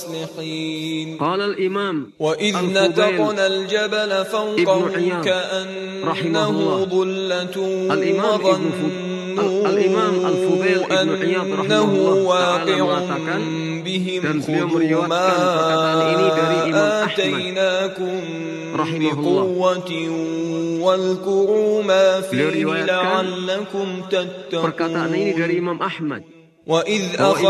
قال الإمام وإذ نتقنا الجبل فوقهم كأنه ظلة وظنوا أنه واقع بهم خذوا ما آتيناكم بقوة واذكروا ما فيه لعلكم تتقون. Perkataan ini dari Imam Ahmad. وإذ